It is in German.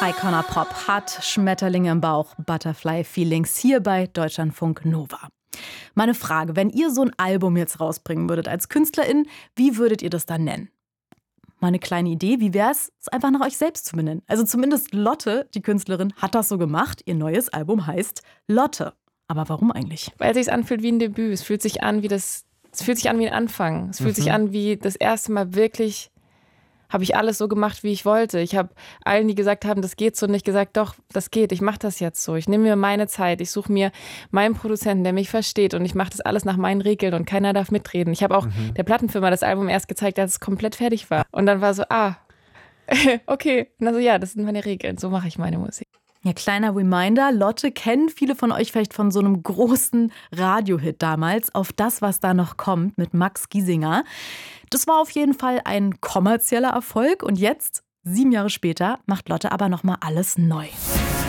Icona Pop hat Schmetterlinge im Bauch, Butterfly Feelings hier bei Deutschlandfunk Nova. Meine Frage, wenn ihr so ein Album jetzt rausbringen würdet als KünstlerInnen, wie würdet ihr das dann nennen? Meine kleine Idee, wie wäre es einfach nach euch selbst zu benennen? Also zumindest Lotte, die Künstlerin, hat das so gemacht. Ihr neues Album heißt Lotte. Aber warum eigentlich? Weil es sich anfühlt wie ein Debüt. Es fühlt sich an wie ein Anfang. Es fühlt sich an wie das erste Mal wirklich, habe ich alles so gemacht, wie ich wollte. Ich habe allen, die gesagt haben, das geht so, nicht gesagt, doch, das geht, ich mache das jetzt so. Ich nehme mir meine Zeit, ich suche mir meinen Produzenten, der mich versteht und ich mache das alles nach meinen Regeln und keiner darf mitreden. Ich habe auch der Plattenfirma das Album erst gezeigt, als es komplett fertig war. Und dann war so, okay. Und dann so, ja, das sind meine Regeln, so mache ich meine Musik. Ja, kleiner Reminder, Lotte kennen viele von euch vielleicht von so einem großen Radiohit damals, Auf das, was da noch kommt, mit Max Giesinger. Das war auf jeden Fall ein kommerzieller Erfolg und jetzt, 7 Jahre später, macht Lotte aber nochmal alles neu.